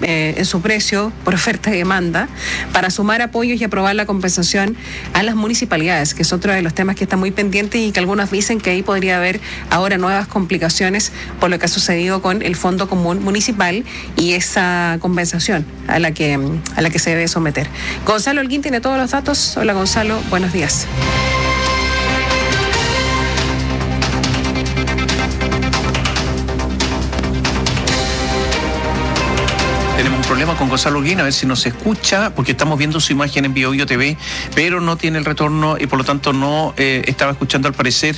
en su precio por oferta y demanda para sumar apoyos y aprobar la compensación a las municipalidades, que es otro de los temas que está muy pendiente y que algunos dicen que ahí podría haber ahora nuevas complicaciones por lo que ha sucedido con el Fondo Común Municipal y esa compensación a la que se debe someter. Gonzalo Holguín tiene todos los datos. Hola Gonzalo, buenos días. Tenemos un problema con Gonzalo Holguín, a ver si nos escucha, porque estamos viendo su imagen en BioBio TV, pero no tiene el retorno y por lo tanto no estaba escuchando al parecer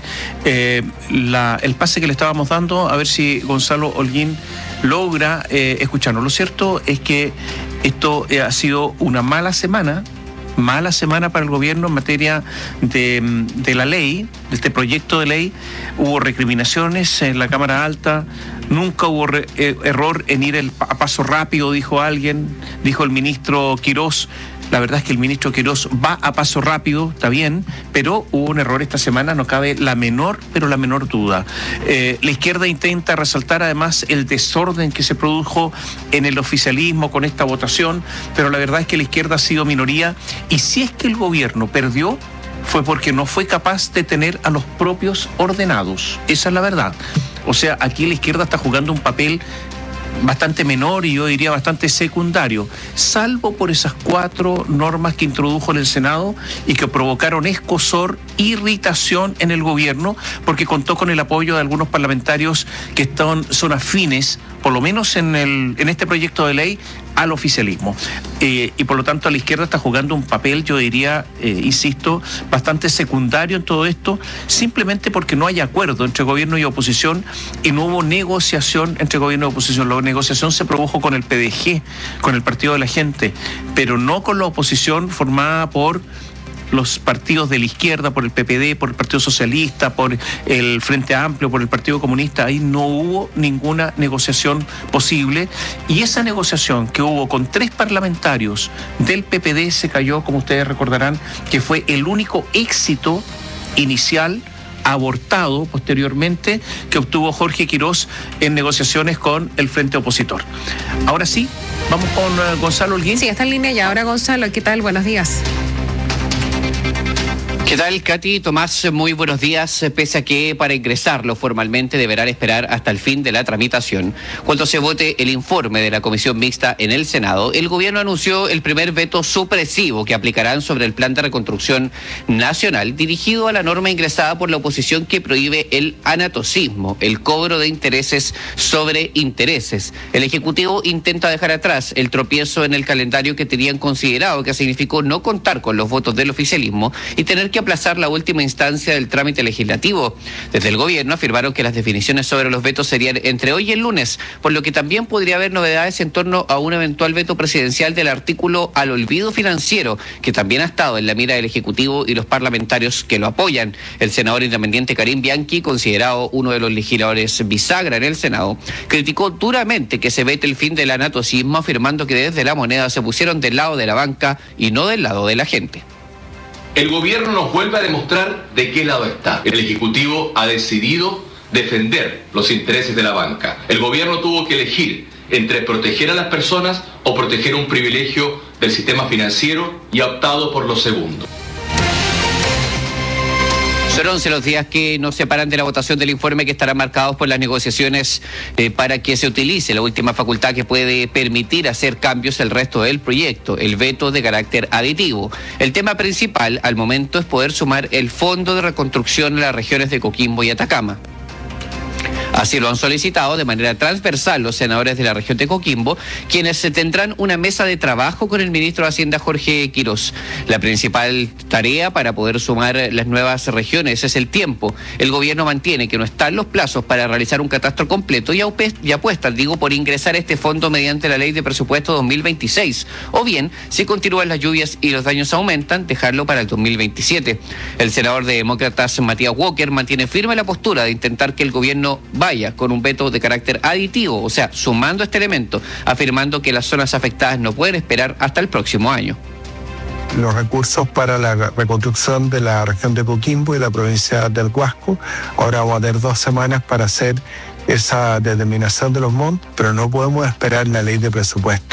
el pase que le estábamos dando, a ver si Gonzalo Holguín logra escucharnos. Lo cierto es que esto ha sido una mala semana para el gobierno en materia de la ley, de este proyecto de ley. Hubo recriminaciones en la Cámara Alta, nunca hubo error en ir a paso rápido, dijo alguien, dijo el ministro Quirós. La verdad es que el ministro Quirós va a paso rápido, está bien, pero hubo un error esta semana, no cabe la menor duda. La izquierda intenta resaltar además el desorden que se produjo en el oficialismo con esta votación, pero la verdad es que la izquierda ha sido minoría y si es que el gobierno perdió, fue porque no fue capaz de tener a los propios ordenados. Esa es la verdad. O sea, aquí la izquierda está jugando un papel bastante menor y yo diría bastante secundario, salvo por esas 4 normas que introdujo en el Senado y que provocaron escozor, irritación en el gobierno, porque contó con el apoyo de algunos parlamentarios que son afines, por lo menos en este proyecto de ley, al oficialismo. Y por lo tanto la izquierda está jugando un papel, yo diría, insisto, bastante secundario en todo esto, simplemente porque no hay acuerdo entre gobierno y oposición y no hubo negociación entre gobierno y oposición. La negociación se produjo con el PDG, con el Partido de la Gente, pero no con la oposición formada por los partidos de la izquierda, por el PPD, por el Partido Socialista, por el Frente Amplio, por el Partido Comunista. Ahí no hubo ninguna negociación posible y esa negociación que hubo con 3 parlamentarios del PPD se cayó, como ustedes recordarán, que fue el único éxito inicial abortado posteriormente que obtuvo Jorge Quirós en negociaciones con el frente opositor. Ahora sí, vamos con Gonzalo Holguín. Sí, está en línea ya. Ahora Gonzalo, ¿qué tal? Buenos días. ¿Qué tal, Katy? Tomás, muy buenos días. Pese a que para ingresarlo formalmente deberán esperar hasta el fin de la tramitación. Cuando se vote el informe de la Comisión Mixta en el Senado, el gobierno anunció el primer veto supresivo que aplicarán sobre el Plan de Reconstrucción Nacional dirigido a la norma ingresada por la oposición que prohíbe el anatocismo, el cobro de intereses sobre intereses. El Ejecutivo intenta dejar atrás el tropiezo en el calendario que tenían considerado, que significó no contar con los votos del oficialismo y tener que aplazar la última instancia del trámite legislativo. Desde el gobierno afirmaron que las definiciones sobre los vetos serían entre hoy y el lunes, por lo que también podría haber novedades en torno a un eventual veto presidencial del artículo al olvido financiero, que también ha estado en la mira del Ejecutivo y los parlamentarios que lo apoyan. El senador independiente Karim Bianchi, considerado uno de los legisladores bisagra en el Senado, criticó duramente que se vete el fin del anatocismo, afirmando que desde la moneda se pusieron del lado de la banca y no del lado de la gente. El gobierno nos vuelve a demostrar de qué lado está. El Ejecutivo ha decidido defender los intereses de la banca. El gobierno tuvo que elegir entre proteger a las personas o proteger un privilegio del sistema financiero y ha optado por lo segundo. Son 11 los días que nos separan de la votación del informe que estarán marcados por las negociaciones para que se utilice la última facultad que puede permitir hacer cambios el resto del proyecto, el veto de carácter aditivo. El tema principal al momento es poder sumar el Fondo de Reconstrucción a las regiones de Coquimbo y Atacama. Así lo han solicitado de manera transversal los senadores de la región de Coquimbo, quienes tendrán una mesa de trabajo con el ministro de Hacienda Jorge Quirós. La principal tarea para poder sumar las nuevas regiones es el tiempo. El gobierno mantiene que no están los plazos para realizar un catastro completo y apuesta, por ingresar este fondo mediante la ley de presupuesto 2026. O bien, si continúan las lluvias y los daños aumentan, dejarlo para el 2027. El senador de Demócratas, Matías Walker, mantiene firme la postura de intentar que el gobierno vaya con un veto de carácter aditivo, o sea, sumando este elemento, afirmando que las zonas afectadas no pueden esperar hasta el próximo año. Los recursos para la reconstrucción de la región de Coquimbo y la provincia del Huasco, ahora vamos a tener 2 semanas para hacer esa determinación de los montos, pero no podemos esperar la ley de presupuesto.